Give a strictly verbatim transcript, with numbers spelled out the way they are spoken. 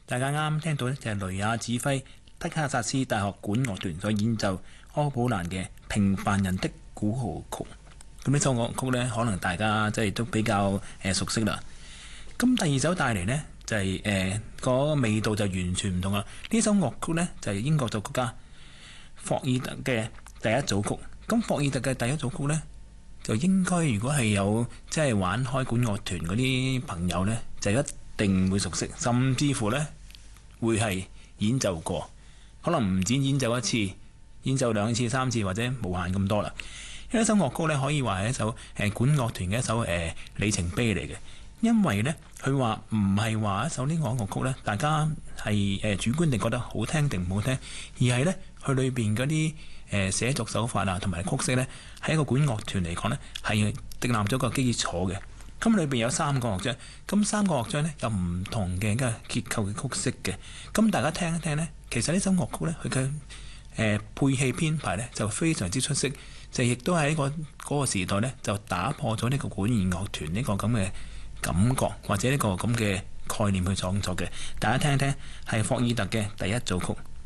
大家啱啱聽到呢，就係雷亞指揮德克薩斯大學管樂團所演奏柯普蘭嘅《平凡人的古號曲》。咁呢首樂曲呢，可能大家即係都比較誒熟悉啦。咁第二首帶嚟呢，就係誒個味道就完全唔同啦。呢首樂曲呢，就係英國作曲家霍爾特嘅第一組曲。咁霍爾特嘅第一組曲呢，就應該如果係有即係玩開管樂團嗰啲朋友呢，就一定會熟悉，甚至乎呢會係演奏過，可能唔止演奏一次，演奏兩次、三次或者無限咁多啦。因為呢首樂曲呢，可以話係一首誒管樂團嘅一首誒、呃、里程碑嚟嘅，因為呢，佢話唔係話一首呢個樂曲呢，大家係誒、呃、主觀地覺得好聽定唔好聽，而係呢，佢裏邊嗰啲誒寫作手法啊同埋曲式呢，喺一個管樂團嚟講呢，係訂立咗個基礎嘅。咁裏邊有三個樂章，咁三個樂章呢，有唔同嘅嘅結構嘅曲式嘅。咁大家聽一聽呢，其實呢首樂曲呢，佢嘅誒配器編排呢，就非常之出色，就亦都喺個嗰個時代呢，就打破咗呢個管弦樂團呢個咁嘅感覺或者呢個咁嘅概念去創作嘅。大家聽一聽，係霍爾特嘅第一組曲。